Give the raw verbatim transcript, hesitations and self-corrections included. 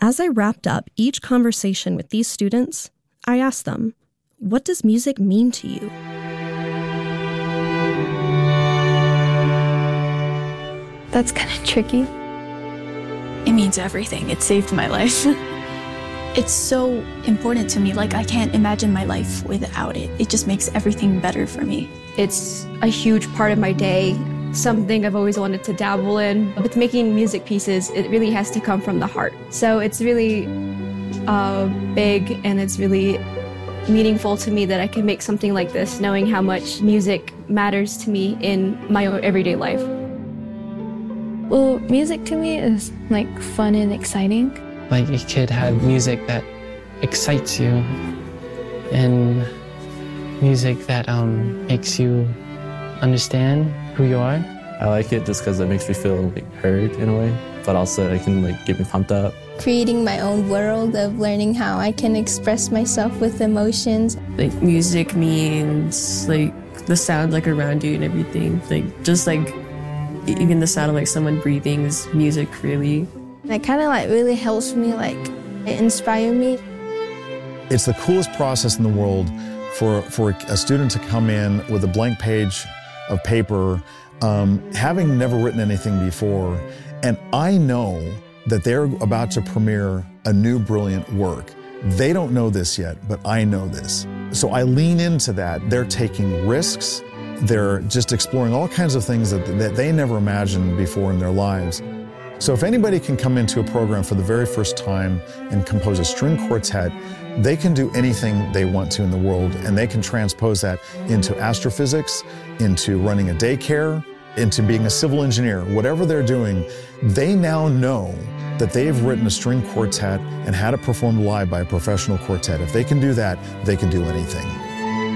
As I wrapped up each conversation with these students, I asked them, what does music mean to you? That's kind of tricky. It means everything. It saved my life. It's so important to me. Like, I can't imagine my life without it. It just makes everything better for me. It's a huge part of my day, something I've always wanted to dabble in. With making music pieces, it really has to come from the heart. So it's really uh, big, and it's really meaningful to me that I can make something like this, knowing how much music matters to me in my own everyday life. Well, music to me is like fun and exciting. Like, you could have music that excites you and music that um, makes you understand who you are. I like it just because it makes me feel like heard in a way, but also it can like get me pumped up. Creating my own world of learning how I can express myself with emotions. Like, music means like the sound like around you and everything. Like, just like even the sound of like someone breathing is music, really. It kind of like really helps me, like it inspires me. It's the coolest process in the world for, for a student to come in with a blank page of paper, um, having never written anything before, and I know that they're about to premiere a new brilliant work. They don't know this yet, but I know this. So I lean into that. They're taking risks. They're just exploring all kinds of things that, that they never imagined before in their lives. So if anybody can come into a program for the very first time and compose a string quartet, they can do anything they want to in the world, and they can transpose that into astrophysics, into running a daycare, into being a civil engineer. Whatever they're doing, they now know that they've written a string quartet and had it performed live by a professional quartet. If they can do that, they can do anything.